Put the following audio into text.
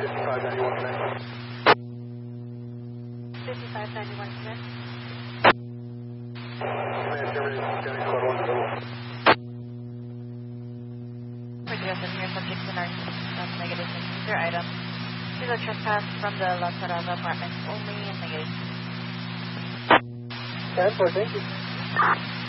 5591 Smith. For the rest of your subject to narc, negative user item. These are trespass from the La Sarada apartments only, negative. 10-4, thank you.